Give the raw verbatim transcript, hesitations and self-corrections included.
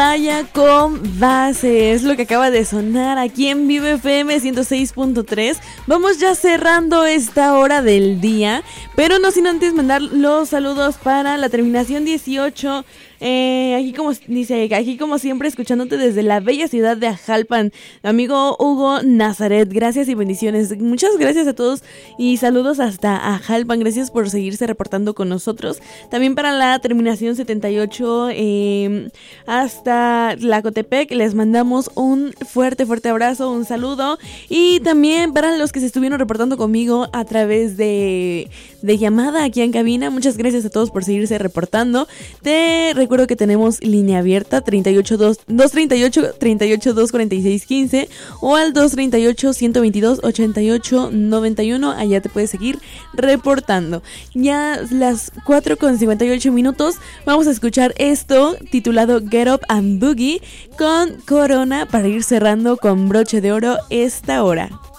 Playa con Base, es lo que acaba de sonar aquí en Vive F M ciento seis punto tres. Vamos ya cerrando esta hora del día, pero no sin antes mandar los saludos para la terminación dieciocho. Eh, aquí como dice, aquí como siempre escuchándote desde la bella ciudad de Ajalpan, amigo Hugo Nazaret, gracias y bendiciones, muchas gracias a todos y saludos hasta Ajalpan, gracias por seguirse reportando con nosotros. También para la terminación setenta y ocho, eh, hasta Tlacotepec, les mandamos un fuerte fuerte abrazo, un saludo, y también para los que se estuvieron reportando conmigo a través de, de llamada aquí en cabina, muchas gracias a todos por seguirse reportando. Te recuerdo que tenemos línea abierta treinta y ocho dos, doscientos treinta y ocho, treinta y ocho dos cuarenta y seis quince o al doscientos treinta y ocho, ciento veintidós, ochenta y ocho noventa y uno. Allá te puedes seguir reportando. Ya las cuatro con cincuenta y ocho minutos, vamos a escuchar esto titulado Get Up and Boogie con Corona para ir cerrando con broche de oro esta hora.